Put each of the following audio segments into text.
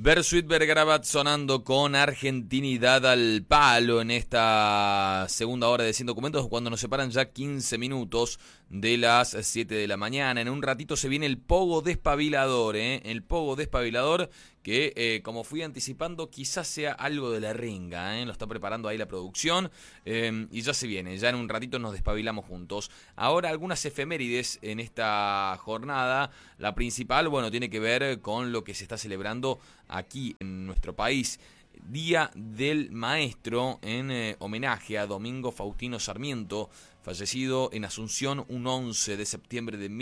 Bersuit Vergarabat sonando con Argentinidad al palo en esta segunda hora de 100 documentos, cuando nos separan ya 15 minutos de las 7 de la mañana. En un ratito se viene el Pogo Despabilador, el Pogo Despabilador que, como fui anticipando, quizás sea algo de la renga, lo está preparando ahí la producción, y ya se viene, ya en un ratito nos despabilamos juntos. Ahora algunas efemérides en esta jornada. La principal, bueno, tiene que ver con lo que se está celebrando aquí en nuestro país. Día del Maestro, en homenaje a Domingo Faustino Sarmiento, fallecido en Asunción un 11 de septiembre de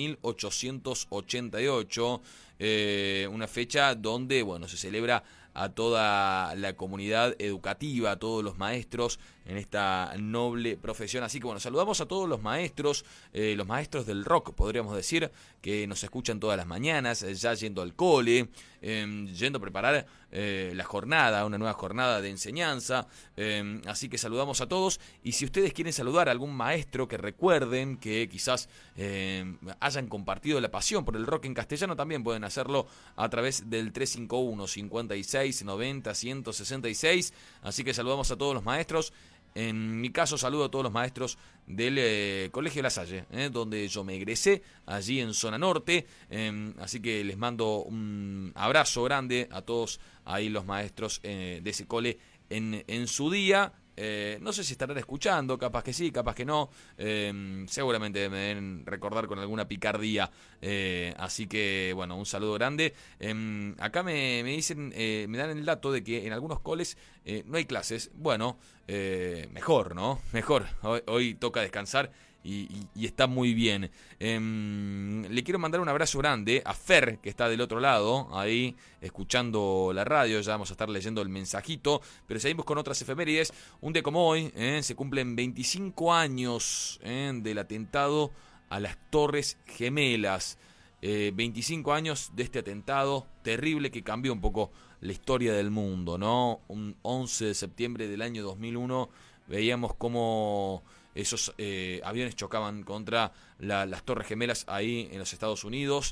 1888. Una fecha donde, bueno, se celebra a toda la comunidad educativa, a todos los maestros en esta noble profesión. Así que bueno, saludamos a todos los maestros del rock, podríamos decir, que nos escuchan todas las mañanas, ya yendo al cole, yendo a preparar la jornada, una nueva jornada de enseñanza. Así que saludamos a todos, y si ustedes quieren saludar a algún maestro que recuerden, que quizás hayan compartido la pasión por el rock en castellano, también pueden hacerlo a través del 351 56 90 166. Así que saludamos a todos los maestros. En mi caso saludo a todos los maestros del Colegio La Salle, donde yo me egresé, allí en zona norte. Así que les mando un abrazo grande a todos ahí los maestros de ese cole en su día. No sé si estarán escuchando, capaz que sí, capaz que no. Seguramente me deben recordar con alguna picardía. Así que, bueno, un saludo grande. Acá me dicen, me dan el dato de que en algunos coles no hay clases. Bueno, mejor, ¿no? Mejor. Hoy toca descansar. Y está muy bien. Le quiero mandar un abrazo grande a Fer, que está del otro lado, ahí escuchando la radio. Ya vamos a estar leyendo el mensajito, pero seguimos con otras efemérides. Un día como hoy, se cumplen 25 años del atentado a las Torres Gemelas. 25 años de este atentado terrible que cambió un poco la historia del mundo, ¿no? Un 11 de septiembre del año 2001 veíamos cómo esos aviones chocaban contra las Torres Gemelas ahí en los Estados Unidos.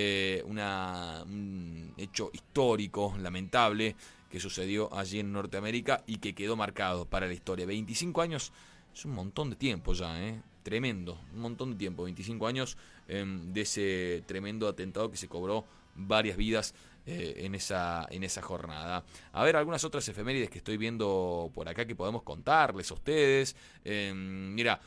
Un hecho histórico, lamentable, que sucedió allí en Norteamérica y que quedó marcado para la historia. 25 años es un montón de tiempo ya, tremendo, un montón de tiempo. 25 años de ese tremendo atentado que se cobró varias vidas en esa jornada. A ver, algunas otras efemérides que estoy viendo por acá que podemos contarles a ustedes. Mira,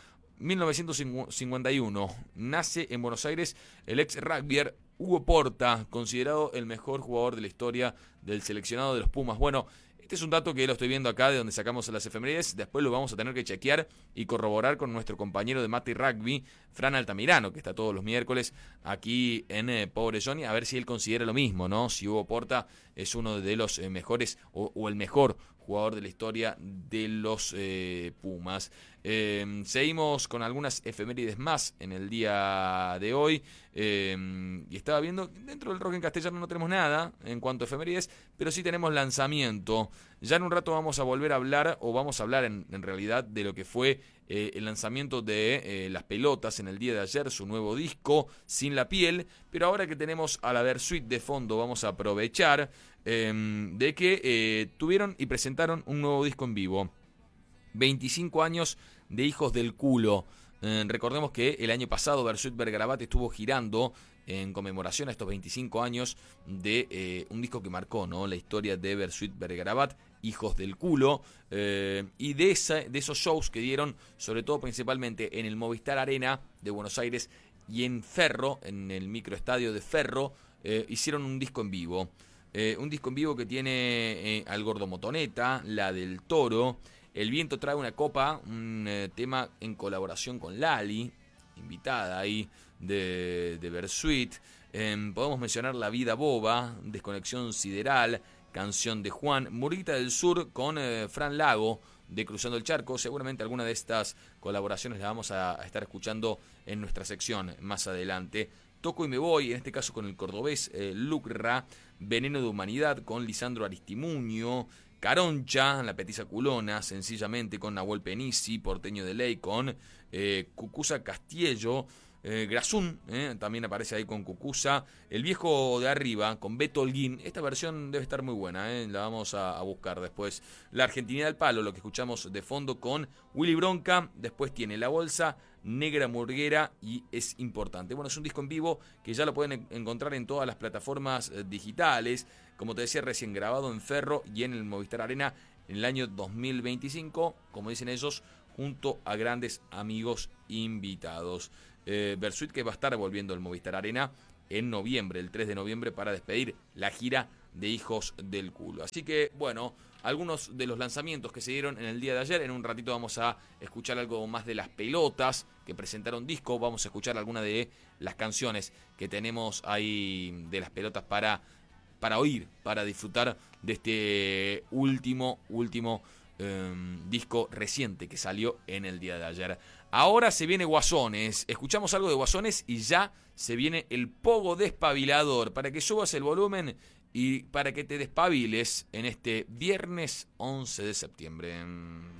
1951 nace en Buenos Aires el ex rugbyer Hugo Porta, considerado el mejor jugador de la historia del seleccionado de los Pumas. Bueno, este es un dato que lo estoy viendo acá de donde sacamos las efemérides. Después lo vamos a tener que chequear y corroborar con nuestro compañero de Mate Rugby, Fran Altamirano, que está todos los miércoles aquí en Pobre Johnny, a ver si él considera lo mismo, ¿no? Si Hugo Porta es uno de los mejores o el mejor jugador de la historia de los Pumas. Seguimos con algunas efemérides más en el día de hoy. Y estaba viendo, dentro del rock en castellano no tenemos nada en cuanto a efemérides, pero sí tenemos lanzamiento. Ya en un rato vamos a volver a hablar, o vamos a hablar en realidad de lo que fue el lanzamiento de Las Pelotas en el día de ayer, su nuevo disco, Sin la Piel. Pero ahora que tenemos a la Bersuit de fondo, vamos a aprovechar de que tuvieron y presentaron un nuevo disco en vivo. 25 años de Hijos del Culo. Recordemos que el año pasado Bersuit Vergarabat estuvo girando en conmemoración a estos 25 años de un disco que marcó, ¿no?, la historia de Bersuit Vergarabat, Hijos del Culo, y de esos shows que dieron, sobre todo principalmente en el Movistar Arena de Buenos Aires y en Ferro, en el microestadio de Ferro, hicieron un disco en vivo. Un disco en vivo que tiene al Gordo Motoneta, La del Toro, El Viento Trae una Copa, un tema en colaboración con Lali, invitada ahí de Bersuit. Podemos mencionar La Vida Boba, Desconexión Sideral, Canción de Juan, Murguita del Sur con Fran Lago de Cruzando el Charco. Seguramente alguna de estas colaboraciones la vamos a estar escuchando en nuestra sección más adelante. Toco y me voy, en este caso con el cordobés Lucra, Veneno de Humanidad con Lisandro Aristimuño, Caroncha, La Petiza Culona, Sencillamente con Nahuel Penisi, Porteño de Ley con Cucuza Castillo, Grasún, también aparece ahí con Cucuza. El viejo de arriba, con Beto Holguín. Esta versión debe estar muy buena, la vamos a buscar después. La Argentinidad al Palo, lo que escuchamos de fondo con Willy Bronca. Después tiene La Bolsa, Negra Murguera y Es Importante. Bueno, es un disco en vivo que ya lo pueden encontrar en todas las plataformas digitales. Como te decía recién, grabado en Ferro y en el Movistar Arena en el año 2025, como dicen ellos, junto a grandes amigos invitados. Bersuit, que va a estar volviendo al Movistar Arena en noviembre, el 3 de noviembre, para despedir la gira de Hijos del Culo. Así que, bueno, algunos de los lanzamientos que se dieron en el día de ayer. En un ratito vamos a escuchar algo más de Las Pelotas, que presentaron disco. Vamos a escuchar algunas de las canciones que tenemos ahí de Las Pelotas para oír, para disfrutar de este último disco reciente que salió en el día de ayer. Ahora se viene Guasones, escuchamos algo de Guasones y ya se viene el pogo despabilador, para que subas el volumen y para que te despabiles en este viernes 11 de septiembre.